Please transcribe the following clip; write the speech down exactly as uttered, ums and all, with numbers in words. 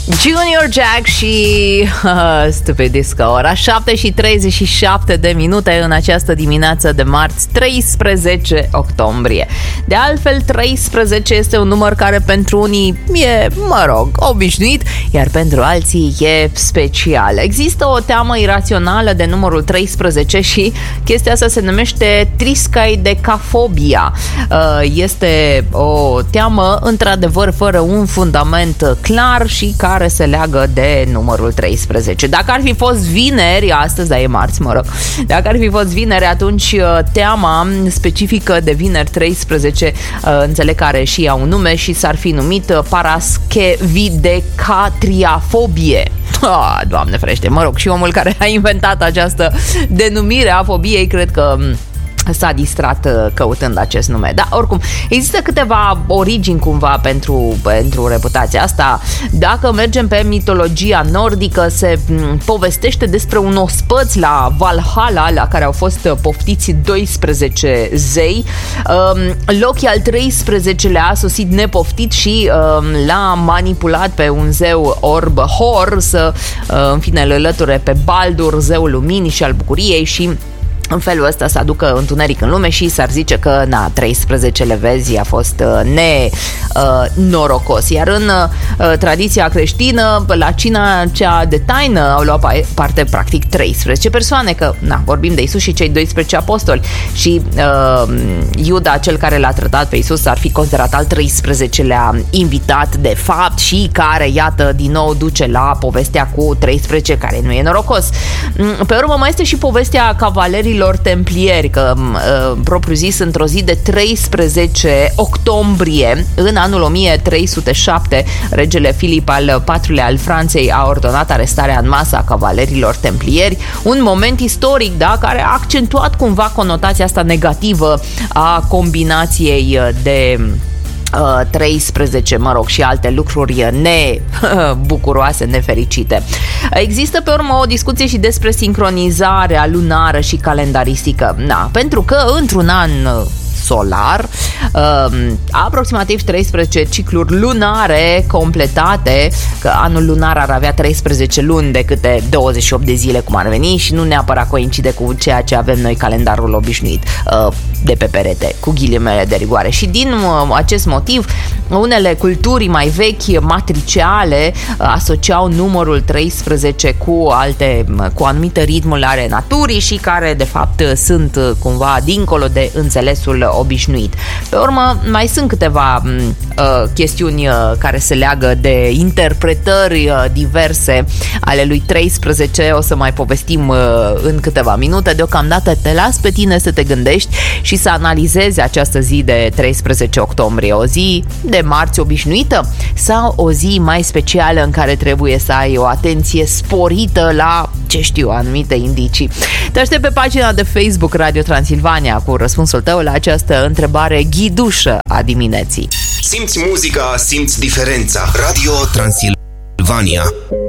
Junior Jack și uh, Stupid Disco. Ora șapte și treizeci și șapte de minute în această dimineață de marți, treisprezece octombrie. De altfel, treisprezece este un număr care pentru unii e, mă rog, obișnuit, iar pentru alții e special. Există o teamă irațională de numărul treisprezece și chestia asta se numește triskaidecafobia. Uh, este o teamă, într-adevăr, fără un fundament clar și care se leagă de numărul treisprezece. Dacă ar fi fost vineri, astăzi, dar e marți, mă rog, dacă ar fi fost vineri, atunci teama specifică de vineri treisprezece, înțeleg că are și ea un nume și s-ar fi numit paraschevidecatriafobie. Ah, Doamne ferește, mă rog, și omul care a inventat această denumire a fobiei, cred că s-a distrat căutând acest nume. Dar oricum, există câteva origini cumva pentru, pentru reputația asta. Dacă mergem pe mitologia nordică, se povestește despre un ospăț la Valhalla, la care au fost poftiți doisprezece zei. Loki al treisprezecelea a sosit nepoftit și l-a manipulat pe un zeu orb Hor să, în fine, îl înlăture pe Baldur, zeul luminii și al bucuriei, și în felul ăsta să aducă întuneric în lume și s-ar zice că, na, treisprezece vezi, a fost uh, nenorocos. Uh, Iar în uh, tradiția creștină, la cina cea de taină au luat parte practic treisprezece persoane, că, na, vorbim de Iisus și cei doisprezece apostoli, și uh, Iuda, cel care l-a trădat pe Iisus, ar fi considerat al treisprezecelea invitat de fapt și care, iată, din nou duce la povestea cu treisprezece, care nu e norocos. Pe urmă mai este și povestea cavalerilor templieri, că uh, propriu zis, într-o zi de treisprezece octombrie, în anul o mie trei sute șapte, regele Filip al patrulea al Franței a ordonat arestarea în masă a cavalerilor templieri, un moment istoric, da, care a accentuat cumva conotația asta negativă a combinației de Uh, treisprezece, mă rog, și alte lucruri nebucuroase, nefericite. Există pe urmă o discuție și despre sincronizarea lunară și calendaristică. Na, pentru că într-un an solar, uh, aproximativ treisprezece cicluri lunare completate, că anul lunar ar avea treisprezece luni de câte douăzeci și opt de zile, cum ar veni, și nu neapărat coincide cu ceea ce avem noi, calendarul obișnuit uh, de pe perete, cu ghilimele de rigoare. Și din uh, acest motiv, unele culturi mai vechi, matriciale, uh, asociau numărul treisprezece cu alte, cu anumite ritmuri ale naturii și care, de fapt, sunt uh, cumva dincolo de înțelesul obișnuit. Pe urmă, mai sunt câteva uh, chestiuni uh, care se leagă de interpretări uh, diverse ale lui treisprezece. O să mai povestim uh, în câteva minute. Deocamdată te las pe tine să te gândești și să analizezi această zi de treisprezece octombrie. O zi de marți obișnuită sau o zi mai specială în care trebuie să ai o atenție sporită la, ce știu, anumite indicii. Te aștept pe pagina de Facebook Radio Transilvania cu răspunsul tău la această întrebare ghidușă a dimineții. Simți muzica, simți diferența. Radio Transilvania.